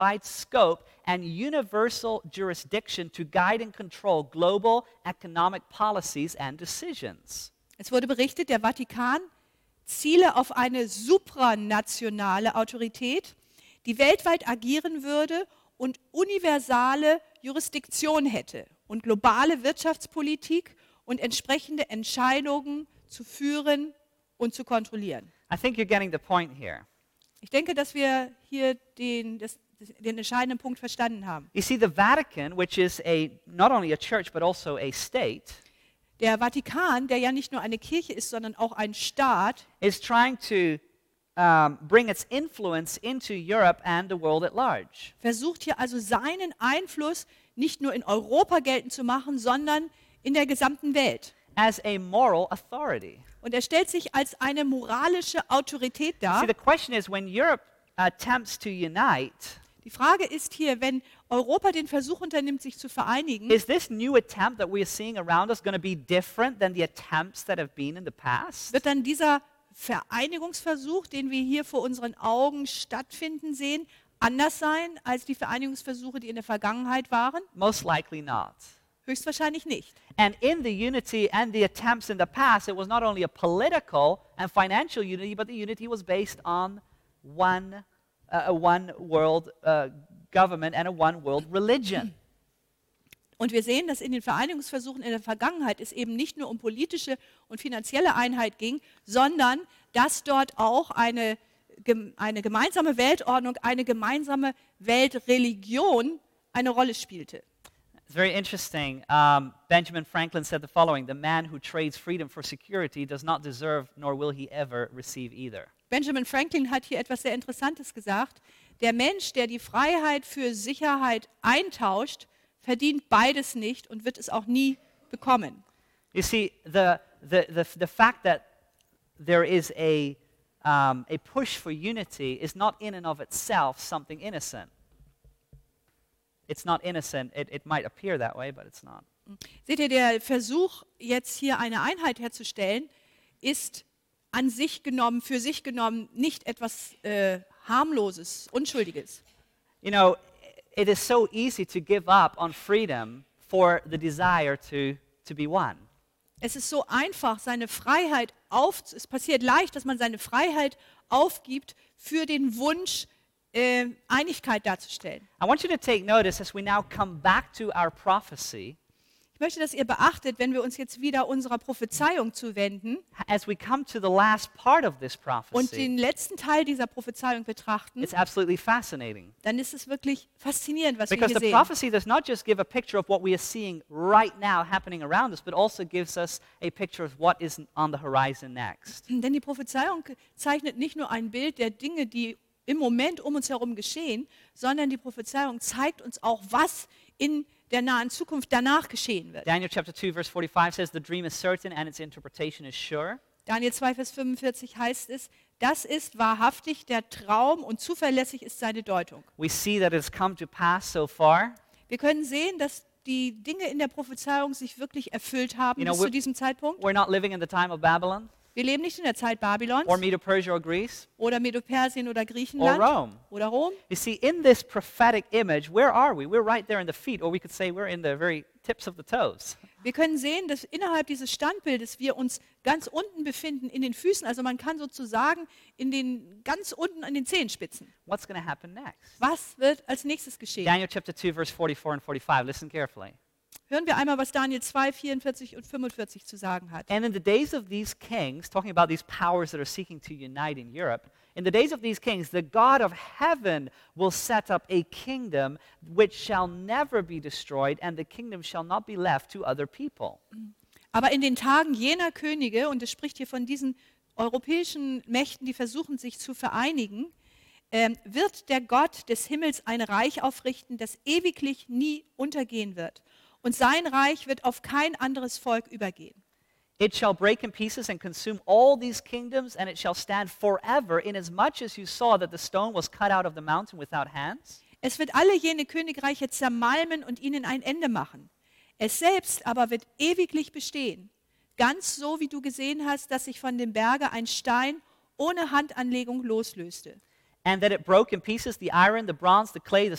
wide scope and universal jurisdiction to guide and control global economic policies and decisions. Es wurde berichtet, der Vatikan ziele auf eine supranationale Autorität, die weltweit agieren würde und universale Jurisdiktion hätte und globale Wirtschaftspolitik und entsprechende Entscheidungen zu führen und zu kontrollieren. I think you're getting the point here. Ich denke, dass wir hier den entscheidenden Punkt verstanden haben. You see, the Vatican, which is not only a church but also a state, Der Vatikan, der ja nicht nur eine Kirche ist, sondern auch ein Staat, is trying to bring its influence into Europe and the world at large. versucht hier also seinen Einfluss nicht nur in Europa geltend zu machen, sondern in der gesamten Welt. As a moral authority. Und er stellt sich als eine moralische Autorität dar. See, the question is, when Europe attempts to unite, Die Frage ist hier, wenn Europa den Versuch unternimmt, sich zu vereinigen, is this new attempt that we are seeing around us going to be different than the attempts that have been in the past? wird dann dieser Vereinigungsversuch, den wir hier vor unseren Augen stattfinden sehen, anders sein als die Vereinigungsversuche, die in der Vergangenheit waren? Most likely not. Höchstwahrscheinlich nicht. And in the unity and the attempts in the past, it was not only a political and financial unity, but the unity was based on a one world government and a one world religion. Und wir sehen, dass in den Vereinigungsversuchen in der Vergangenheit es eben nicht nur um politische und finanzielle Einheit ging, sondern dass dort auch eine gemeinsame Weltordnung, eine gemeinsame Weltreligion eine Rolle spielte. It's very interesting. Benjamin Franklin said the following: "The man who trades freedom for security does not deserve, nor will he ever receive either." Benjamin Franklin hat hier etwas sehr Interessantes gesagt. Der Mensch, der die Freiheit für Sicherheit eintauscht, verdient beides nicht und wird es auch nie bekommen. You see, the fact that there is a push for unity is not in and of itself something innocent. It's not innocent. It might appear that way, but it's not. Seht ihr, der Versuch, jetzt hier eine Einheit herzustellen, ist an sich genommen, für sich genommen, nicht etwas harmloses, Unschuldiges. You know, it is so easy to give up on freedom for the desire to be one. Es ist so einfach, seine Freiheit es passiert leicht, dass man seine Freiheit aufgibt für den Wunsch, Einigkeit darzustellen. I want you to take notice as we now come back to our prophecy, Ich möchte, dass ihr beachtet, wenn wir uns jetzt wieder unserer Prophezeiung zuwenden as we come to the last part of this und prophecy. den letzten Teil dieser Prophezeiung betrachten, It's absolutely fascinating. dann ist es wirklich faszinierend, was wir Because hier the sehen. prophecy does not just give a picture of what we are seeing right now happening around us, but also gives us a picture of what is on the horizon next. Denn die Prophezeiung zeichnet nicht nur ein Bild der Dinge, die im Moment um uns herum geschehen, sondern die Prophezeiung zeigt uns auch, was in der nahen Zukunft danach geschehen wird. Daniel chapter 2 verse 45 says, "The dream is certain and its interpretation is sure." Daniel 2, Vers 45 heißt es, das ist wahrhaftig der Traum und zuverlässig ist seine Deutung. We see that it has come to pass so far. Wir können sehen, dass die Dinge in der Prophezeiung sich wirklich erfüllt haben You know, bis zu diesem Zeitpunkt. We're not living in the time of Babylon Wir leben nicht in der Zeit Babylons or Medo-Persia or Greece oder Medo-Persien oder or Griechenland Rome. oder Rom. You see, in this prophetic image, where are we? We're right there in the feet, or we could say we're in the very tips of the toes. Wir können sehen, dass innerhalb dieses Standbildes wir uns ganz unten befinden, in den Füßen. Also man kann sozusagen ganz unten an den Zehenspitzen. What's going to happen next? Was wird als nächstes geschehen? Daniel chapter 2 verse 44 and 45. Listen carefully. Hören wir einmal, was Daniel 2, 44 und 45 zu sagen hat. And in the days of these kings, talking about these powers that are seeking to unite in Europe, in the days of these kings, the God of heaven will set up a kingdom which shall never be destroyed, and the kingdom shall not be left to other people. Aber in den Tagen jener Könige, und es spricht hier von diesen europäischen Mächten, die versuchen, sich zu vereinigen, wird der Gott des Himmels ein Reich aufrichten, das ewiglich nie untergehen wird. Und sein Reich wird auf kein anderes Volk übergehen. It shall break in pieces and consume all these kingdoms, and it shall stand forever, inasmuch as you saw that the stone was cut out of the mountain without hands. Es wird alle jene Königreiche zermalmen und ihnen ein Ende machen. Es selbst aber wird ewiglich bestehen. Ganz so, wie du gesehen hast, dass sich von dem Berge ein Stein ohne Handanlegung loslöste. and that it broke in pieces the iron, the bronze, the clay, the